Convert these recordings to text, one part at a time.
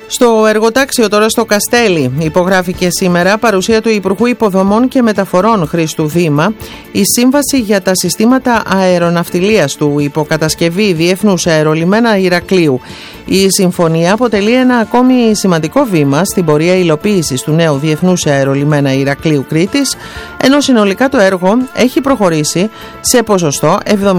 Στο εργοτάξιο τώρα στο Καστέλι υπογράφηκε σήμερα, παρουσία του Υπουργού Υποδομών και Μεταφορών Χρήστου Δήμα, η σύμβαση για τα συστήματα αεροναυτιλίας του υποκατασκευή Διεθνούς Αερολιμένα Ηρακλείου. Η συμφωνία αποτελεί ένα ακόμη σημαντικό βήμα στην πορεία υλοποίησης του νέου Διεθνούς Αερολιμένα Ηρακλείου Κρήτης, ενώ συνολικά το έργο έχει προχωρήσει σε ποσοστό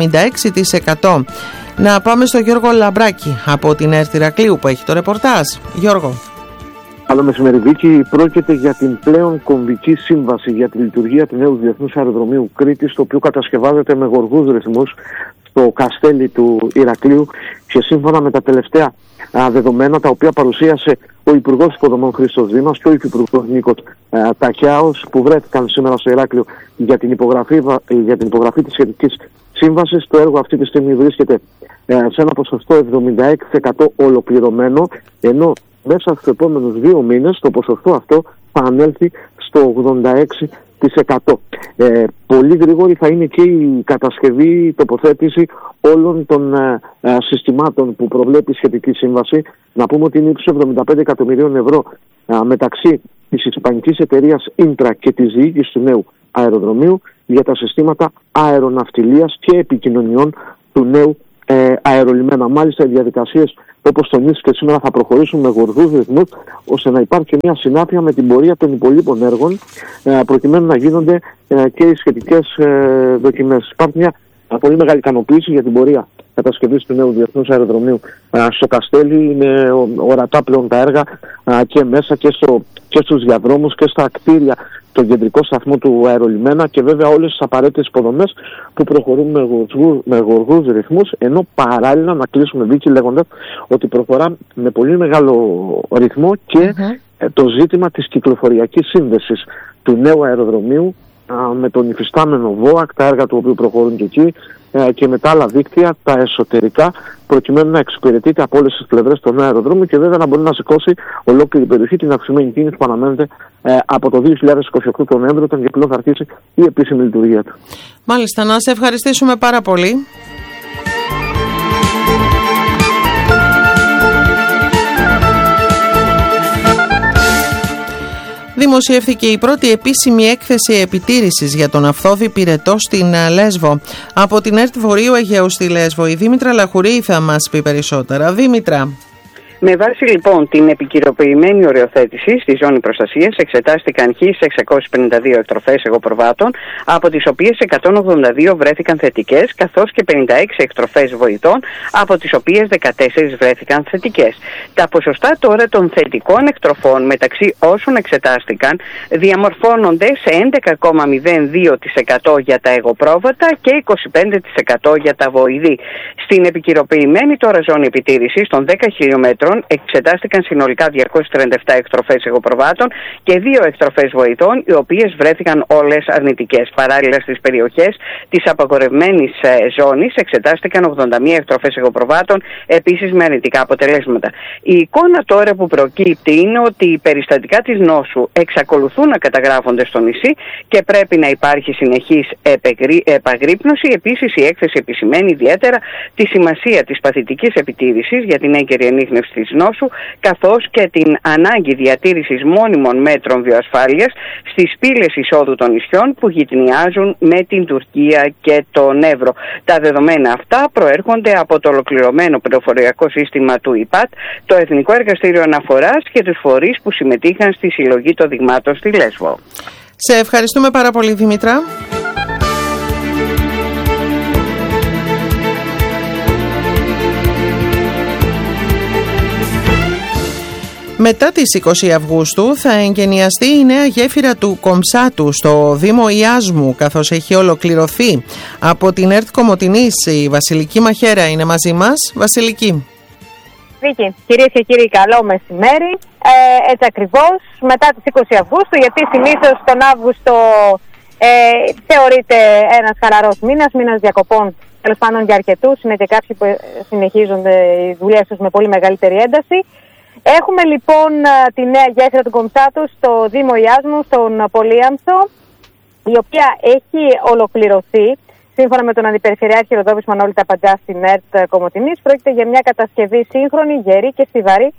76%. Να πάμε στο Γιώργο Λαμπράκη από την ΕΡΤ Ηρακλείου που έχει το ρεπορτάζ. Γιώργο. Καλό μεσημέρι, Βίκη. Πρόκειται για την πλέον κομβική σύμβαση για τη λειτουργία του νέου Διεθνούς Αεροδρομίου Κρήτης, το οποίο κατασκευάζεται με γοργούς ρυθμούς στο Καστέλι του Ηρακλείου και σύμφωνα με τα τελευταία δεδομένα τα οποία παρουσίασε ο Υπουργός Υποδομών Χρήστος Δήμας και ο Υφυπουργός Νίκος Ταχιάος, που βρέθηκαν σήμερα στο Ηράκλειο για την υπογραφή της σχετικής σύμβασης. Το έργο αυτή τη στιγμή βρίσκεται σε ένα ποσοστό 76% ολοκληρωμένο, ενώ μέσα στους επόμενους 2 μήνες το ποσοστό αυτό θα ανέλθει στο 86%. Πολύ γρήγορη θα είναι και η κατασκευή, η τοποθέτηση όλων των συστημάτων που προβλέπει η σχετική σύμβαση. Να πούμε ότι είναι ύψους 75 εκατομμυρίων ευρώ μεταξύ της ισπανικής εταιρείας Ίντρα και της διοίκησης του νέου αεροδρομίου για τα συστήματα αεροναυτιλίας και επικοινωνιών του νέου αερολιμένα. Μάλιστα, οι διαδικασίες, όπως τονίστηκε σήμερα, θα προχωρήσουν με γοργούς ρυθμούς, ώστε να υπάρχει μια συνάφεια με την πορεία των υπολείπων έργων, προκειμένου να γίνονται και οι σχετικές δοκιμές. Υπάρχει μια πολύ μεγάλη ικανοποίηση για την πορεία κατασκευής του νέου Διεθνούς Αεροδρομίου στο Καστέλι. Είναι ορατά πλέον τα έργα και μέσα και στους διαδρόμους και στα κτίρια, τον κεντρικό σταθμό του αερολιμένα, και βέβαια όλες τις απαραίτητες υποδομές που προχωρούν με γοργούς ρυθμούς, ενώ παράλληλα να κλείσουμε, Βίκη, λέγοντας ότι προχωρά με πολύ μεγάλο ρυθμό και το ζήτημα της κυκλοφοριακής σύνδεσης του νέου αεροδρομίου με τον υφιστάμενο ΒΟΑΚ, τα έργα του οποίου προχωρούν και εκεί, και με τα άλλα δίκτυα, τα εσωτερικά, προκειμένου να εξυπηρετείται από όλες τις πλευρές το νέο αεροδρόμιο και βέβαια να μπορεί να σηκώσει ολόκληρη η περιοχή την αυξημένη κίνηση που αναμένεται από το 2028 τον Νοέμβριο, όταν και πλέον θα αρχίσει η επίσημη λειτουργία του. Μάλιστα, να σε ευχαριστήσουμε πάρα πολύ. Δημοσιεύθηκε η πρώτη επίσημη έκθεση επιτήρησης για τον Αυθόδη Πυρετό στην Λέσβο. Από την ΕΡΤ Βορείου Αιγαίου στη Λέσβο, η Δήμητρα Λαχουρή θα μας πει περισσότερα. Δήμητρα. Με βάση λοιπόν την επικυροποιημένη οριοθέτηση στη ζώνη προστασίας, εξετάστηκαν 1.652 εκτροφές εγωπροβάτων, από τις οποίες 182 βρέθηκαν θετικές, καθώς και 56 εκτροφές βοητών, από τις οποίες 14 βρέθηκαν θετικές. Τα ποσοστά τώρα των θετικών εκτροφών μεταξύ όσων εξετάστηκαν διαμορφώνονται σε 11,02% για τα εγωπρόβατα και 25% για τα βοηδή. Στην επικυροποιημένη τώρα ζώνη επιτήρησης των 10 χιλιόμετρων εξετάστηκαν συνολικά 237 εκτροφές εγωπροβάτων και 2 εκτροφές βοητών, οι οποίες βρέθηκαν όλες αρνητικές. Παράλληλα, στις περιοχές της απαγορευμένης ζώνης εξετάστηκαν 81 εκτροφές εγωπροβάτων, επίσης με αρνητικά αποτελέσματα. Η εικόνα τώρα που προκύπτει είναι ότι οι περιστατικά της νόσου εξακολουθούν να καταγράφονται στο νησί και πρέπει να υπάρχει συνεχής επαγρύπνωση. Επίσης, η έκθεση επισημαίνει ιδιαίτερα τη σημασία της παθητικής επιτήρησης για την έγκαιρη ενίχνευση της νόσου, καθώς και την ανάγκη διατήρησης μόνιμων μέτρων βιοασφάλειας στις πύλες εισόδου των νησιών που γειτονιάζουν με την Τουρκία και τον Εύρο. Τα δεδομένα αυτά προέρχονται από το ολοκληρωμένο πληροφοριακό σύστημα του ΙΠΑΤ, το Εθνικό Εργαστήριο Αναφοράς και τους φορείς που συμμετείχαν στη συλλογή των δειγμάτων στη Λέσβο. Σε ευχαριστούμε πάρα πολύ, Δήμητρα. Μετά τις 20 Αυγούστου θα εγκαινιαστεί η νέα γέφυρα του Κομψάτου στο Δήμο Ιάσμου, καθώς έχει ολοκληρωθεί. Από την ΕΡΤ Κομοτηνής, η Βασιλική Μαχέρα είναι μαζί μας. Βασιλική. Βίκη, κυρίες και κύριοι, καλό μεσημέρι. Έτσι ακριβώς, μετά τις 20 Αυγούστου, γιατί συνήθως τον Αύγουστο θεωρείται ένας χαλαρός μήνας διακοπών, τέλος πάντων για αρκετούς. Είναι και κάποιοι που συνεχίζονται οι δουλειές τους με πολύ μεγαλύτερη ένταση. Έχουμε λοιπόν τη νέα γέφυρα του Κομψάτου στο Δήμο Ιάσμου, στον Πολύαμψο, η οποία έχει ολοκληρωθεί. Σύμφωνα με τον Αντιπεριφερειάρχη Ροδόπης Μανώλη Ταπαντζά στην ΕΡΤ Κομοτηνής, πρόκειται για μια κατασκευή σύγχρονη, γερή και στιβαρή,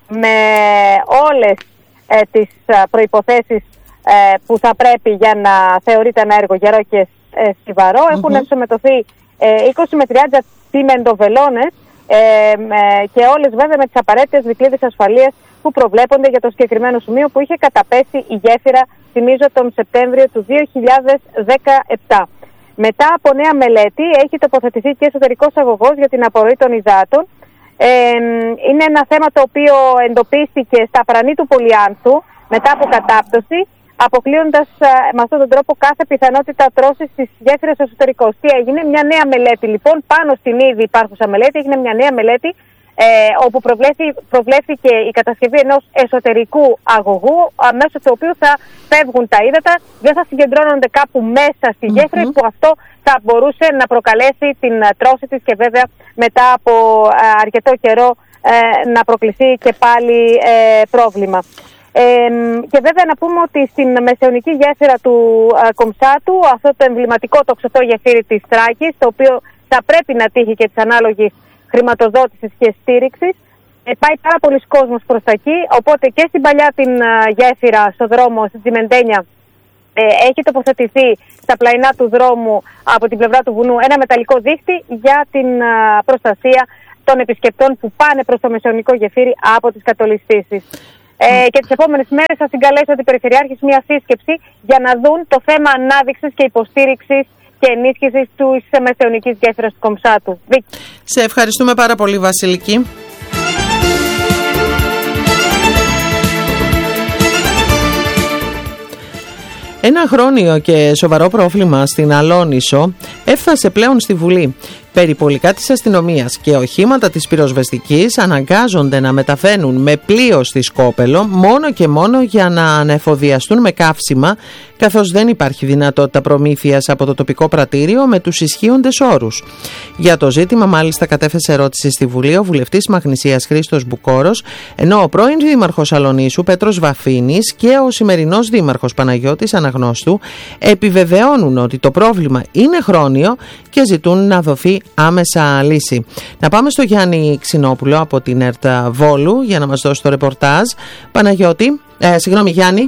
με όλες τις προϋποθέσεις που θα πρέπει για να θεωρείται ένα έργο γερό και στιβαρό. Έχουν ενσωματωθεί 20 με 30 τσιμεντοβελόνες και όλες βέβαια με τις απαραίτητες δικλείδες ασφαλείας που προβλέπονται για το συγκεκριμένο σημείο που είχε καταπέσει η γέφυρα, θυμίζω, τον Σεπτέμβριο του 2017. Μετά από νέα μελέτη έχει τοποθετηθεί και εσωτερικός αγωγός για την απορροή των υδάτων. Είναι ένα θέμα το οποίο εντοπίστηκε στα Απρανή του Πολυάνθου μετά από κατάπτωση, αποκλείοντας με αυτόν τον τρόπο κάθε πιθανότητα τρώσης της γέφυρας εσωτερικώς. Τι έγινε? Μια νέα μελέτη λοιπόν, πάνω στην ήδη υπάρχουσα μελέτη, έγινε μια νέα μελέτη όπου προβλέφθηκε η κατασκευή ενός εσωτερικού αγωγού μέσω του οποίου θα φεύγουν τα ύδατα, δεν θα συγκεντρώνονται κάπου μέσα στη γέφυρα, που αυτό θα μπορούσε να προκαλέσει την τρώση της και βέβαια μετά από αρκετό καιρό να προκληθεί και πάλι πρόβλημα. Και βέβαια να πούμε ότι στην μεσαιωνική γέφυρα του Κομψάτου, αυτό το εμβληματικό τοξωτό γεφύρι της Θράκης, το οποίο θα πρέπει να τύχει και της ανάλογης χρηματοδότησης και στήριξης, πάει πάρα πολλοί κόσμος προς τα εκεί, οπότε και στην παλιά την γέφυρα στο δρόμο στην Τσιμεντένια έχει τοποθετηθεί στα πλαϊνά του δρόμου από την πλευρά του βουνού ένα μεταλλικό δίχτυ για την προστασία των επισκεπτών που πάνε προς το μεσαιωνικό γεφύρι από τις κατολιστήσεις. Και τις επόμενες μέρες θα συγκαλέσω την Περιφερειάρχη μια σύσκεψη για να δουν το θέμα ανάδειξης και υποστήριξης και ενίσχυσης της μεσαιωνικής γέφυρας του Κομψάτου. Σε ευχαριστούμε πάρα πολύ, Βασιλική. Ένα χρόνιο και σοβαρό πρόβλημα στην Αλόνησο έφτασε πλέον στη Βουλή. Περιπολικά της αστυνομίας και οχήματα της πυροσβεστικής αναγκάζονται να μεταβαίνουν με πλοίο στη Σκόπελο μόνο και μόνο για να ανεφοδιαστούν με καύσιμα, καθώς δεν υπάρχει δυνατότητα προμήθειας από το τοπικό πρατήριο με τους ισχύοντες όρους. Για το ζήτημα μάλιστα κατέθεσε ερώτηση στη Βουλή ο βουλευτής Μαγνησίας Χρήστος Μπουκόρος, ενώ ο πρώην δήμαρχος Αλονίσου Πέτρος Βαφίνης και ο σημερινός δήμαρχος Παναγιώτης Αναγνώστου επιβεβαιώνουν ότι το πρόβλημα είναι χρόνιο και ζητούν να δοθεί άμεσα λύση. Να πάμε στο Γιάννη Ξινόπουλο από την ΕΡΤ Βόλου για να μας δώσει το ρεπορτάζ. Παναγιώτη, συγγνώμη Γιάννη.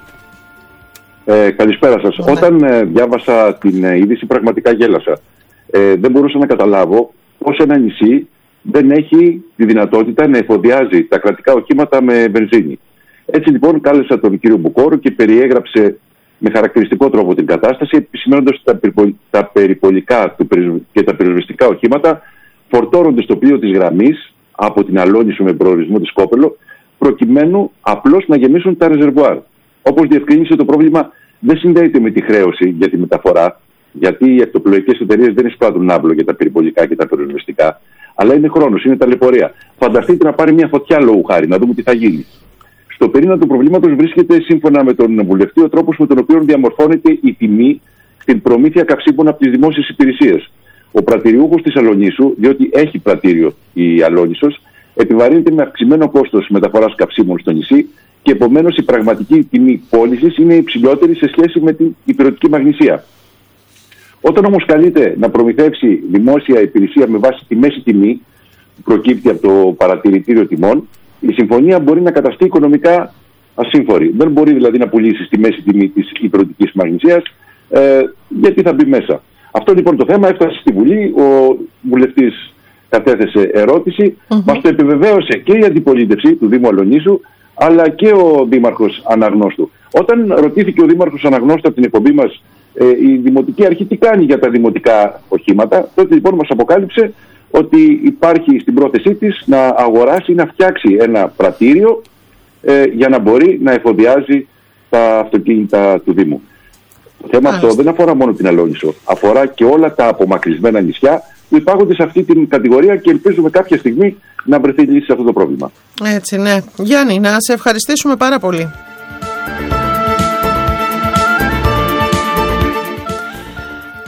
Καλησπέρα σας. Όταν διάβασα την είδηση πραγματικά γέλασα. Δεν μπορούσα να καταλάβω πως ένα νησί δεν έχει τη δυνατότητα να εφοδιάζει τα κρατικά οχήματα με βενζίνη. Έτσι λοιπόν κάλεσα τον κύριο Μπουκόρο και περιέγραψε με χαρακτηριστικό τρόπο την κατάσταση, επισημαίνοντας ότι τα περιπολικά και τα πυροσβεστικά οχήματα φορτώνονται στο πλοίο της γραμμής από την Αλόνησο με προορισμό τη Σκόπελο, προκειμένου απλώς να γεμίσουν τα ρεζερβουάρ. Όπως διευκρίνησε, το πρόβλημα δεν συνδέεται με τη χρέωση για τη μεταφορά, γιατί οι ακτοπλοϊκές εταιρείες δεν εισπράττουν άβλο για τα περιπολικά και τα πυροσβεστικά, αλλά είναι χρόνος, είναι ταλαιπωρία. Φανταστείτε να πάρει μια φωτιά λόγου χάρη, να δούμε τι θα γίνει. Στο πυρήνα του προβλήματος βρίσκεται, σύμφωνα με τον βουλευτή, ο τρόπος με τον οποίο διαμορφώνεται η τιμή στην προμήθεια καυσίμων από τις δημόσιες υπηρεσίες. Ο πρατηριούχος της Αλονίσου, διότι έχει πρατήριο η Αλόνησος, επιβαρύνεται με αυξημένο κόστος μεταφοράς καυσίμων στο νησί και επομένως η πραγματική τιμή πώλησης είναι υψηλότερη σε σχέση με την ηπειρωτική Μαγνησία. Όταν όμως καλείται να προμηθεύσει δημόσια υπηρεσία με βάση τη μέση τιμή που προκύπτει από το παρατηρητήριο τιμών, η συμφωνία μπορεί να καταστεί οικονομικά ασύμφορη. Δεν μπορεί δηλαδή να πουλήσει στη μέση τιμή της ηπειρωτικής Μαγνησίας, γιατί θα μπει μέσα. Αυτό λοιπόν το θέμα έφτασε στη Βουλή, ο βουλευτής κατέθεσε ερώτηση, μας το επιβεβαίωσε και η αντιπολίτευση του Δήμου Αλονίσου, αλλά και ο Δήμαρχος Αναγνώστου. Όταν ρωτήθηκε ο Δήμαρχος Αναγνώστου από την εκπομπή μας η Δημοτική Αρχή τι κάνει για τα δημοτικά οχήματα, τότε λοιπόν μας αποκάλυψε ότι υπάρχει στην πρόθεσή της να αγοράσει ή να φτιάξει ένα πρατήριο για να μπορεί να εφοδιάζει τα αυτοκίνητα του Δήμου. Το θέμα αυτό δεν αφορά μόνο την Αλόνησο, αφορά και όλα τα απομακρυσμένα νησιά που υπάρχονται σε αυτή την κατηγορία και ελπίζουμε κάποια στιγμή να βρεθεί λύση σε αυτό το πρόβλημα. Έτσι, ναι. Γιάννη, να σε ευχαριστήσουμε πάρα πολύ.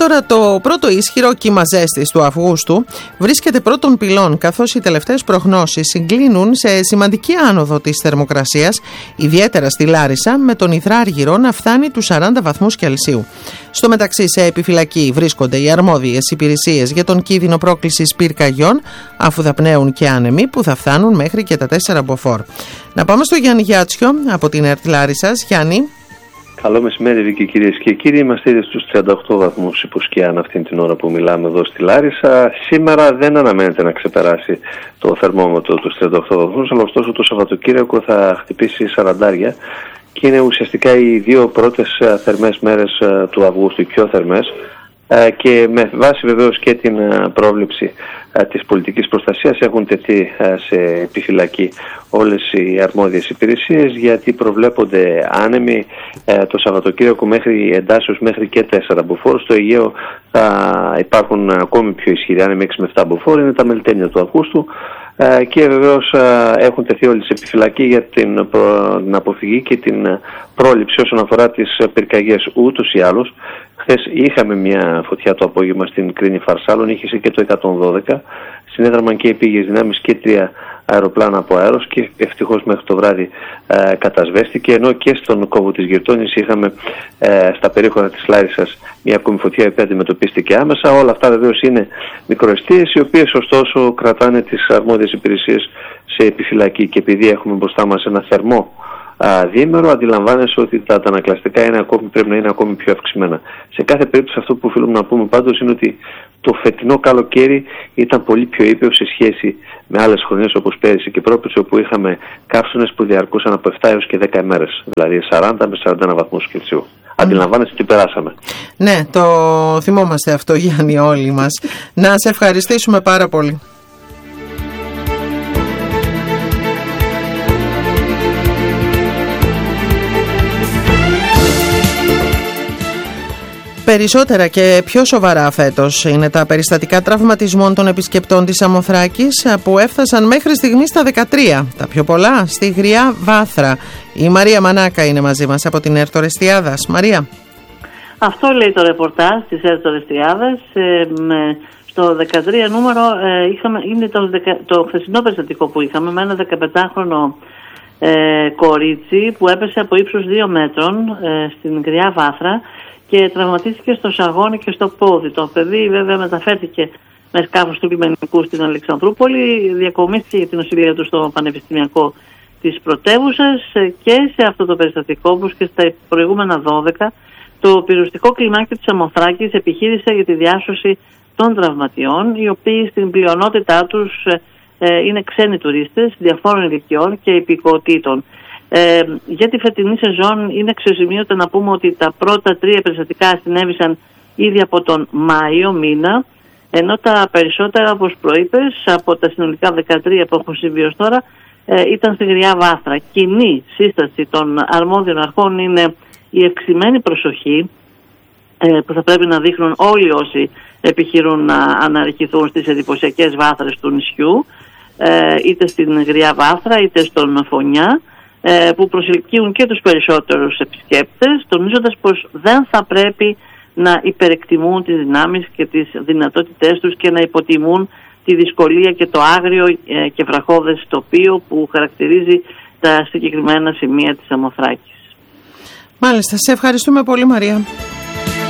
τώρα το πρώτο ισχυρό κύμα ζέστης του Αυγούστου βρίσκεται πρώτων πυλών, καθώς οι τελευταίες προγνώσεις συγκλίνουν σε σημαντική άνοδο της θερμοκρασίας, ιδιαίτερα στη Λάρισα, με τον Ιδράργυρο να φτάνει τους 40 βαθμούς Κελσίου. Στο μεταξύ, σε επιφυλακή βρίσκονται οι αρμόδιες υπηρεσίες για τον κίνδυνο πρόκλησης πυρκαγιών, αφού δαπνέουν και άνεμοι που θα φτάνουν μέχρι και τα 4 μποφόρ. Να πάμε στο Γιάννη Γιάτσιο από την ΕΡΤ Λάρισσας. Γιάννη. Καλό μεσημέρι, Βίκη, κυρίες και κύριοι. Είμαστε ήδη στους 38 βαθμούς υποσκιάν αυτήν την ώρα που μιλάμε εδώ στη Λάρισα. Σήμερα δεν αναμένεται να ξεπεράσει το θερμόμετρο τους 38 βαθμούς, αλλά ωστόσο το Σαββατοκύριακο θα χτυπήσει 40 και είναι ουσιαστικά οι δύο πρώτες θερμές μέρες του Αυγούστου, οι πιο θερμές, και με βάση βεβαίως και την πρόβλεψη της πολιτικής προστασίας έχουν τεθεί σε επιφυλακή όλες οι αρμόδιες υπηρεσίες, γιατί προβλέπονται άνεμοι το Σαββατοκύριακο εντάσσεως μέχρι και 4 μποφόρ. Στο Αιγαίο υπάρχουν ακόμη πιο ισχυροί άνεμοι, 6 με 7 μποφόρ, είναι τα μελτένια του Αυγούστου, και βεβαίως έχουν τεθεί όλοι σε επιφυλακή για την αποφυγή και την πρόληψη όσον αφορά τις πυρκαγιές. Ούτως ή άλλως, χθες είχαμε μια φωτιά το απόγευμα στην Κρίνη Φαρσάλων, είχε και το 112, συνέδραμαν και επίγειες δυνάμεις και 3 αεροπλάνα από αέρος και ευτυχώς μέχρι το βράδυ κατασβέστηκε, ενώ και στον κόβο της Γυρτώνης είχαμε στα περίχωρα της Λάρισσας μια ακόμη φωτιά η οποία αντιμετωπίστηκε άμεσα. Όλα αυτά βεβαίως είναι μικροαιστείες, οι οποίες ωστόσο κρατάνε τις αρμόδιες υπηρεσίες σε επιφυλακή, και επειδή έχουμε μπροστά μας ένα θερμό διήμερο, αντιλαμβάνεσαι ότι τα αντανακλαστικά πρέπει να είναι ακόμη πιο αυξημένα. Σε κάθε περίπτωση, αυτό που οφείλουμε να πούμε πάντως είναι ότι το φετινό καλοκαίρι ήταν πολύ πιο ήπιο σε σχέση με άλλες χρονιές όπως πέρυσι και πρόπερσι, όπου είχαμε καύσωνες που διαρκούσαν από 7 έως και 10 ημέρες, δηλαδή 40 με 41 βαθμούς Κελσίου. Αντιλαμβάνεσαι τι περάσαμε. Ναι, το θυμόμαστε αυτό, Γιάννη, όλοι μας. Να σε ευχαριστήσουμε πάρα πολύ. Περισσότερα και πιο σοβαρά φέτος είναι τα περιστατικά τραυματισμών των επισκεπτών της Σαμοθράκης, που έφτασαν μέχρι στιγμής στα 13. Τα πιο πολλά στη Γριά Βάθρα. Η Μαρία Μανάκα είναι μαζί μας από την ΕΡΤ Ορεστιάδας. Μαρία. Αυτό λέει το ρεπορτάζ της ΕΡΤ Ορεστιάδας. Στο 13 νούμερο είναι το χθεσινό περιστατικό που είχαμε με ένα 15χρονο κορίτσι που έπεσε από ύψος 2 μέτρων στην Γριά Βάθρα και τραυματίστηκε στο σαγόνι και στο πόδι. Το παιδί βέβαια μεταφέρθηκε με σκάφος του λιμενικού στην Αλεξανδρούπολη, διακομίστηκε για την νοσηλεία του στο Πανεπιστημιακό της πρωτεύουσας, και σε αυτό το περιστατικό, όπως και στα προηγούμενα 12, το πυροσβεστικό κλιμάκιο της Σαμοθράκης επιχείρησε για τη διάσωση των τραυματιών, οι οποίοι στην πλειονότητά τους είναι ξένοι τουρίστες διαφόρων ηλικιών και υπηκοοτήτων. Για τη φετινή σεζόν είναι αξιοσημείωτο να πούμε ότι τα πρώτα 3 περιστατικά συνέβησαν ήδη από τον Μάιο μήνα, ενώ τα περισσότερα, όπως προείπες, από τα συνολικά 13 που έχουν συμβεί ως τώρα, ήταν στη Γριά Βάθρα. Κοινή σύσταση των αρμόδιων αρχών είναι η ευξημένη προσοχή που θα πρέπει να δείχνουν όλοι όσοι επιχειρούν να αναρριχηθούν στις εντυπωσιακές βάθρες του νησιού, είτε στην Γριά Βάθρα είτε στον Φωνιά, που προσελκύουν και τους περισσότερους επισκέπτες, τονίζοντας πως δεν θα πρέπει να υπερεκτιμούν τις δυνάμεις και τις δυνατότητές τους και να υποτιμούν τη δυσκολία και το άγριο και βραχώδες τοπίο που χαρακτηρίζει τα συγκεκριμένα σημεία της Σαμοθράκης. Μάλιστα, σε ευχαριστούμε πολύ, Μαρία.